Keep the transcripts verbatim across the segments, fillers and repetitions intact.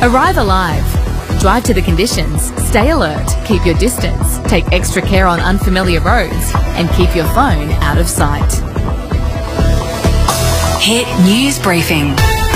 Arrive alive. Drive to the conditions, stay alert, keep your distance, take extra care on unfamiliar roads, and keep your phone out of sight. Hit News Briefing.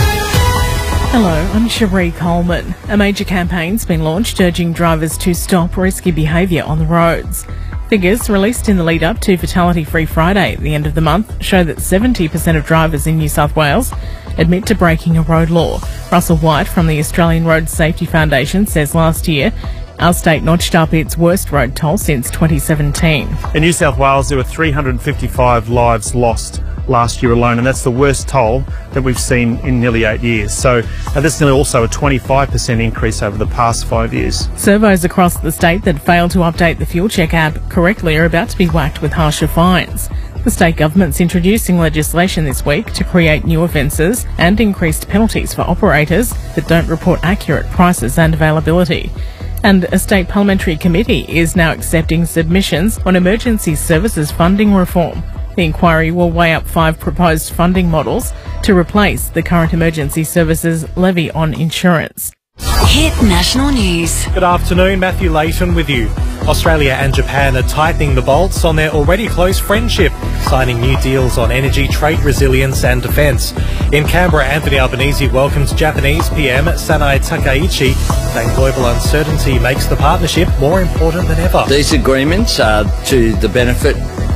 Hello, I'm Cherie Coleman. A major campaign's been launched urging drivers to stop risky behaviour on the roads. Figures released in the lead-up to Fatality Free Friday at the end of the month show that seventy percent of drivers in New South Wales admit to breaking a road law. Russell White from the Australian Road Safety Foundation says last year our state notched up its worst road toll since twenty seventeen. In New South Wales, there were three hundred fifty-five lives lost last year alone, and that's the worst toll that we've seen in nearly eight years. So uh, that's nearly also a twenty-five percent increase over the past five years. Servos across the state that failed to update the Fuel Check app correctly are about to be whacked with harsher fines. The state government's introducing legislation this week to create new offences and increased penalties for operators that don't report accurate prices and availability. And a state parliamentary committee is now accepting submissions on emergency services funding reform. The inquiry will weigh up five proposed funding models to replace the current emergency services levy on insurance. Hit National News. Good afternoon, Matthew Layton with you. Australia and Japan are tightening the bolts on their already close friendship, signing new deals on energy, trade resilience and defence. In Canberra, Anthony Albanese welcomed Japanese P M Sanae Takaichi, saying global uncertainty makes the partnership more important than ever. These agreements are to the benefit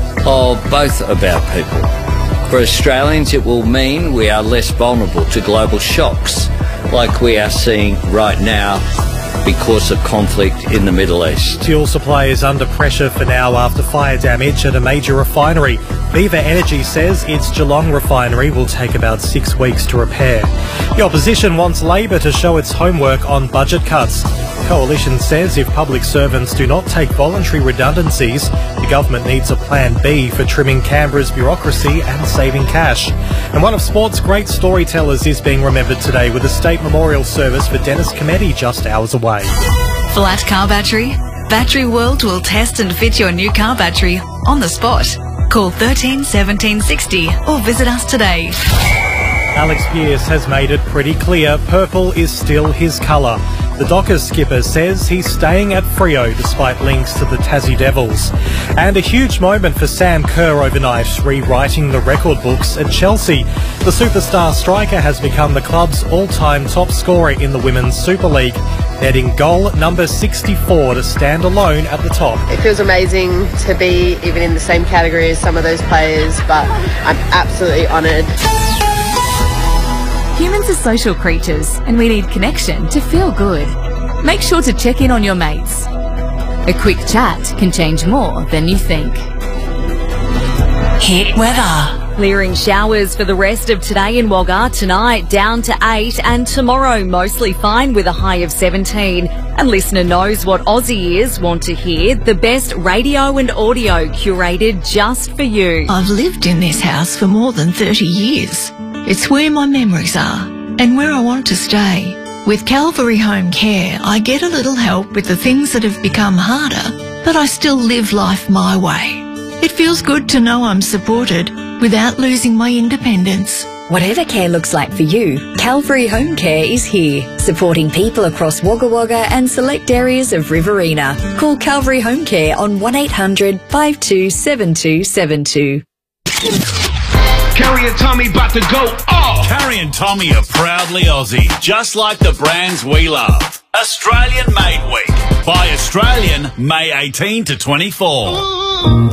of both of our people. For Australians, it will mean we are less vulnerable to global shocks like we are seeing right now because of conflict in the Middle East. Fuel supply is under pressure for now after fire damage at a major refinery. Viva Energy says its Geelong refinery will take about six weeks to repair. The opposition wants Labor to show its homework on budget cuts. The coalition says if public servants do not take voluntary redundancies, the government needs a plan B for trimming Canberra's bureaucracy and saving cash. And one of sport's great storytellers is being remembered today with a state memorial service for Dennis Cometti just hours away. Flat car battery? Battery World will test and fit your new car battery on the spot. Call thirteen seventeen sixty or visit us today. Alex Pearce has made it pretty clear purple is still his colour. The Dockers skipper says he's staying at Freo despite links to the Tassie Devils. And a huge moment for Sam Kerr overnight, rewriting the record books at Chelsea. The superstar striker has become the club's all-time top scorer in the Women's Super League, netting goal number sixty-four to stand alone at the top. It feels amazing to be even in the same category as some of those players, but I'm absolutely honoured. Humans are social creatures and we need connection to feel good. Make sure to check in on your mates. A quick chat can change more than you think. Hit weather. Clearing showers for the rest of today in Wagga, tonight down to eight, and tomorrow mostly fine with a high of seventeen. And listener knows what Aussie ears want to hear, the best radio and audio curated just for you. I've lived in this house for more than thirty years. It's where my memories are and where I want to stay. With Calvary Home Care, I get a little help with the things that have become harder, but I still live life my way. It feels good to know I'm supported without losing my independence. Whatever care looks like for you, Calvary Home Care is here, supporting people across Wagga Wagga and select areas of Riverina. Call Calvary Home Care on one eight hundred, five two seven two seven two. Carrie and Tommy about to go off. Carrie and Tommy are proudly Aussie, just like the brands we love. Australian Made Week. By Australian, May eighteenth to twenty-fourth.